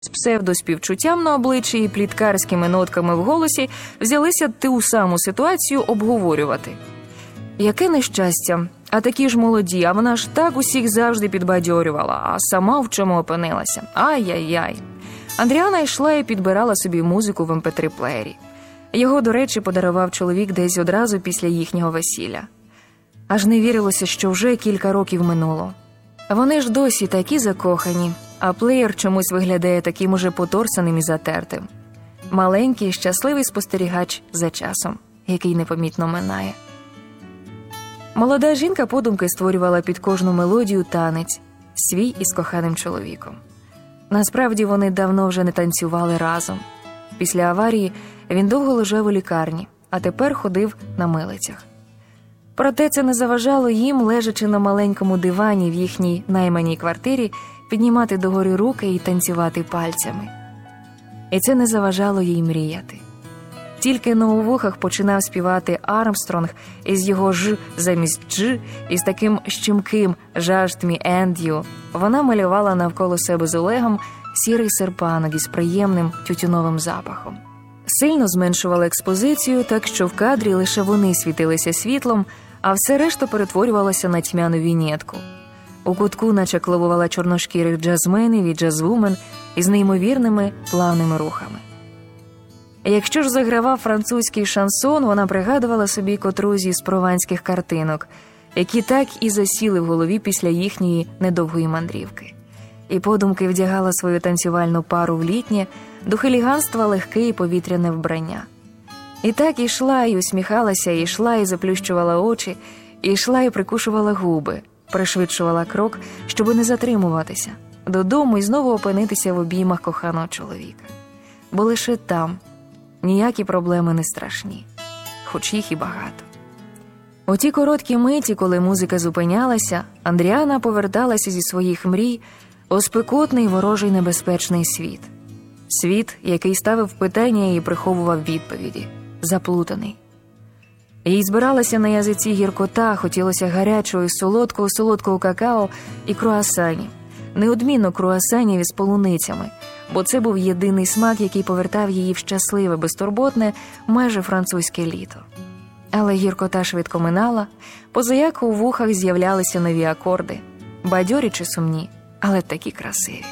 З псевдоспівчуттям на обличчі і пліткарськими нотками в голосі взялися ту саму ситуацію обговорювати. Яке нещастя, а такі ж молоді, а вона ж так усіх завжди підбадьорювала, а сама в чому опинилася. Ай-яй-яй. Андріана йшла і підбирала собі музику в MP3-плеєрі. Його, до речі, подарував чоловік десь одразу після їхнього весілля. Аж не вірилося, що вже кілька років минуло. Вони ж досі такі закохані, а плеєр чомусь виглядає таким уже поторсаним і затертим. Маленький, щасливий спостерігач за часом, який непомітно минає. Молода жінка подумки створювала під кожну мелодію танець, свій із коханим чоловіком. Насправді вони давно вже не танцювали разом. Після аварії він довго лежав у лікарні, а тепер ходив на милицях. Проте це не заважало їм, лежачи на маленькому дивані в їхній найманій квартирі, піднімати догори руки і танцювати пальцями. І це не заважало їй мріяти. Тільки на у вухах починав співати Армстронг із його «ж» замість «дж», із таким щемким «just me and you», вона малювала навколо себе з Олегом сірий серпанок із приємним тютюновим запахом. Сильно зменшувала експозицію, так що в кадрі лише вони світилися світлом, а все решта перетворювалося на тьмяну вінєтку. У кутку наче кловувала чорношкірих джазменів і джазвумен із неймовірними плавними рухами. Якщо ж загравав французький шансон, вона пригадувала собі котрусь із прованських картинок, які так і засіли в голові після їхньої недовгої мандрівки. І подумки вдягала свою танцювальну пару в літнє, до хуліганства легке і повітряне вбрання. І так ішла, і усміхалася, і йшла, і заплющувала очі, і йшла, і прикушувала губи, пришвидшувала крок, щоби не затримуватися, додому і знову опинитися в обіймах коханого чоловіка. Бо лише там ніякі проблеми не страшні, хоч їх і багато. У ті короткі миті, коли музика зупинялася, Андріана поверталася зі своїх мрій у спекотний, ворожий, небезпечний світ. Світ, який ставив питання і приховував відповіді. Заплутаний. Їй збиралася на язиці гіркота, хотілося гарячого і солодкого какао і круасанів. Неодмінно круасанів із полуницями, бо це був єдиний смак, який повертав її в щасливе, безтурботне, майже французьке літо. Але гіркота швидко минала, позаяк у вухах з'являлися нові акорди, бадьорі чи сумні, але такі красиві.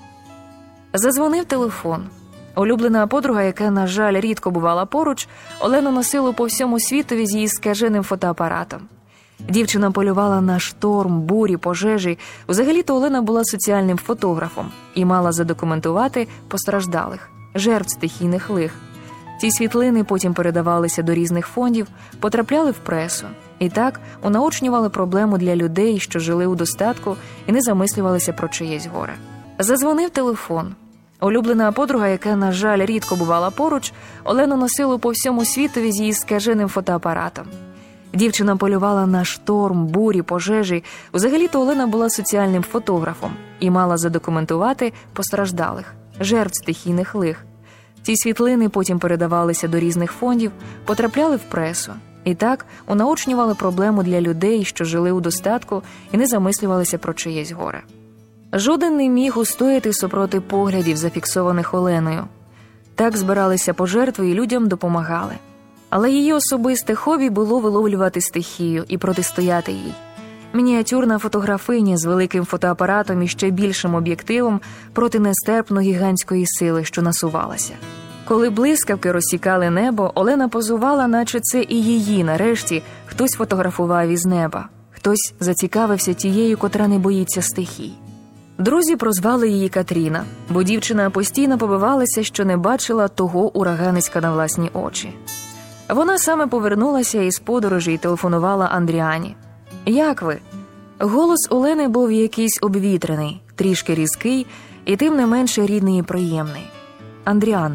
Задзвонив телефон. Улюблена подруга, яка, на жаль, рідко бувала поруч, Олену носило по всьому світові з її скаженим фотоапаратом. Дівчина полювала на шторм, бурі, пожежі. Взагалі-то Олена була соціальним фотографом і мала задокументувати постраждалих, жертв стихійних лих. Ці світлини потім передавалися до різних фондів, потрапляли в пресу. І так унаочнювали проблему для людей, що жили у достатку і не замислювалися про чиєсь горе. Задзвонив телефон. Улюблена подруга, яка, на жаль, рідко бувала поруч, Олену носило по всьому світові з її скаженим фотоапаратом. Дівчина полювала на шторм, бурі, пожежі. Взагалі-то Олена була соціальним фотографом і мала задокументувати постраждалих, жертв стихійних лих. Ці світлини потім передавалися до різних фондів, потрапляли в пресу. І так унаочнювали проблему для людей, що жили у достатку і не замислювалися про чиєсь горе. Жоден не міг устояти супроти поглядів, зафіксованих Оленою. Так збиралися пожертви і людям допомагали. Але її особисте хобі було виловлювати стихію і протистояти їй. Мініатюрна фотографиня з великим фотоапаратом і ще більшим об'єктивом проти нестерпно гігантської сили, що насувалася. Коли блискавки розсікали небо, Олена позувала, наче це і її, нарешті, хтось фотографував із неба. Хтось зацікавився тією, котра не боїться стихій. Друзі прозвали її Катріна, бо дівчина постійно побивалася, що не бачила того ураганиська на власні очі. Вона саме повернулася із подорожі і телефонувала Андріані. «Як ви?» Голос Олени був якийсь обвітрений, трішки різкий і тим не менше рідний і приємний. «Андріано,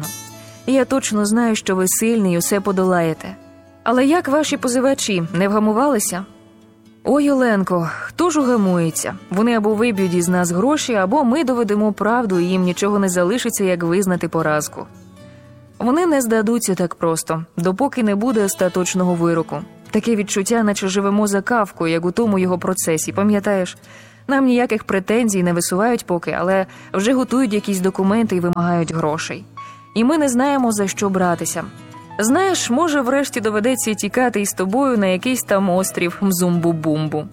я точно знаю, що ви сильний і усе подолаєте. Але як ваші позивачі, не вгамувалися?» «Ой, Оленко, хто ж угамується? Вони або виб'ють із нас гроші, або ми доведемо правду, і їм нічого не залишиться, як визнати поразку. Вони не здадуться так просто, допоки не буде остаточного вироку. Таке відчуття, наче живемо за Кафкою, як у тому його процесі, пам'ятаєш? Нам ніяких претензій не висувають поки, але вже готують якісь документи і вимагають грошей. І ми не знаємо, за що братися. Знаєш, може, врешті доведеться тікати із тобою на якийсь там острів Мзумбу-Бумбу.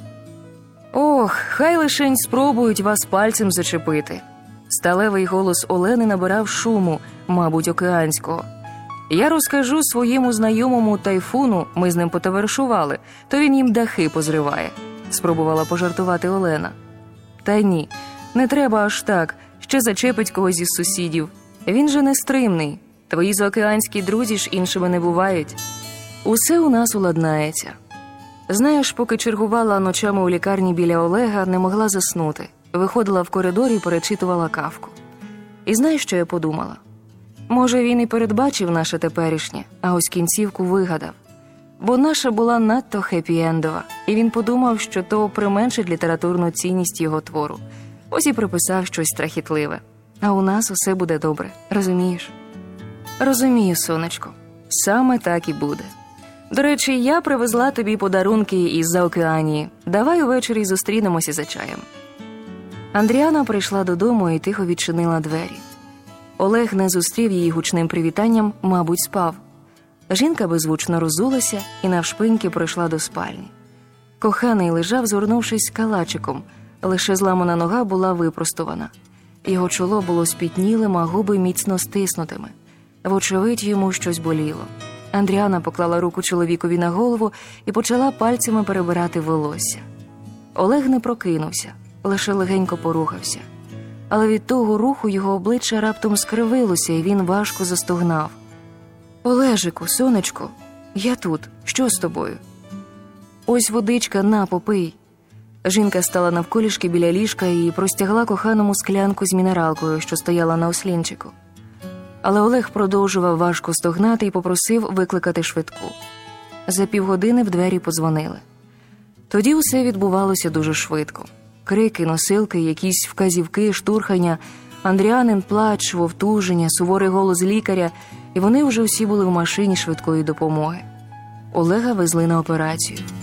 Ох, хай лишень спробують вас пальцем зачепити. Сталевий голос Олени набирав шуму, мабуть, океанського. Я розкажу своєму знайомому Тайфуну, ми з ним потоваришували, то він їм дахи позриває, спробувала пожартувати Олена. Та ні, не треба аж так, ще зачепить когось із сусідів. Він же нестримний, твої заокеанські друзі ж іншими не бувають. Усе у нас уладнається. Знаєш, поки чергувала ночами у лікарні біля Олега, не могла заснути. Виходила в коридор і перечитувала Кафку. І знаєш, що я подумала? Може, він і передбачив наше теперішнє, а ось кінцівку вигадав. Бо наша була надто хеппі-ендова, і він подумав, що то применшить літературну цінність його твору. Ось і приписав щось страхітливе. А у нас усе буде добре, розумієш? Розумію, сонечко. Саме так і буде. До речі, я привезла тобі подарунки із-за океанії. Давай увечері зустрінемося за чаєм. Андріана прийшла додому і тихо відчинила двері. Олег не зустрів її гучним привітанням, мабуть, спав. Жінка беззвучно розулася і навшпиньки пройшла до спальні. Коханий лежав, згорнувшись калачиком, лише зламана нога була випростована. Його чоло було спітнілим, а губи міцно стиснутими. Вочевидь, йому щось боліло. Андріана поклала руку чоловікові на голову і почала пальцями перебирати волосся. Олег не прокинувся, лише легенько порухався. Але від того руху його обличчя раптом скривилося, і він важко застогнав. «Олежику, сонечко, я тут. Що з тобою?» «Ось водичка, на, попий». Жінка стала навколішки біля ліжка і простягла коханому склянку з мінералкою, що стояла на ослінчику. Але Олег продовжував важко стогнати і попросив викликати швидку. За півгодини в двері подзвонили. Тоді усе відбувалося дуже швидко. Крики, носилки, якісь вказівки, штурхання, Андріанин плач, вовтуження, суворий голос лікаря, і вони вже всі були в машині швидкої допомоги. Олега везли на операцію.